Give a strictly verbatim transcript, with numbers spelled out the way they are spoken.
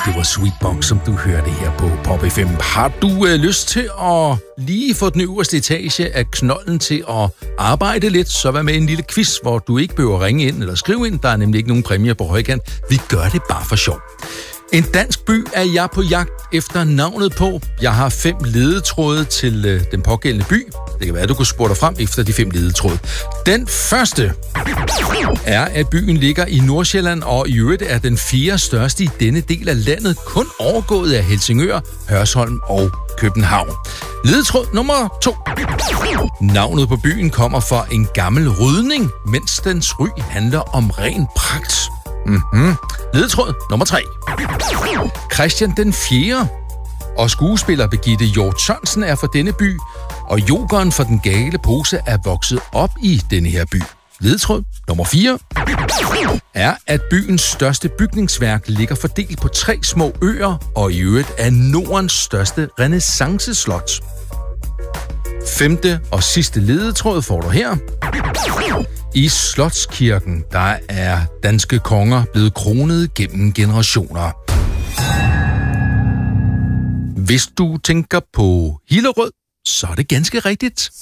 det var Sweetbox, som du hørte her på Pop F M. Har du øh, lyst til at lige få den øverste etage af knolden til at arbejde lidt, så vær med en lille quiz, hvor du ikke behøver ringe ind eller skrive ind. Der er nemlig ikke nogen præmier på højkant. Vi gør det bare for sjov. En dansk by er jeg på jagt efter navnet på. Jeg har fem ledetråde til øh, den pågældende by. Det kan være, at du kunne spore dig frem efter de fem ledetråde. Den første er, at byen ligger i Nordsjælland, og i øvrigt er den fjerde største i denne del af landet, kun overgået af Helsingør, Hørsholm og København. Ledetråd nummer to. Navnet på byen kommer fra en gammel rydning, mens dens ry handler om ren pragt. Mm-hmm. Ledetråd nummer tre. Christian den fjerde og skuespiller Birgitte Hjort Sørensen er fra denne by, og jokeren for den gale pose er vokset op i denne her by. Ledetråd nummer fire er, at byens største bygningsværk ligger fordelt på tre små øer, og i øvrigt er Nordens største renæssanceslot. Femte og sidste ledetråd får du her. I Slotskirken, der er danske konger blevet kronet gennem generationer. Hvis du tænker på Hillerød, så er det ganske rigtigt.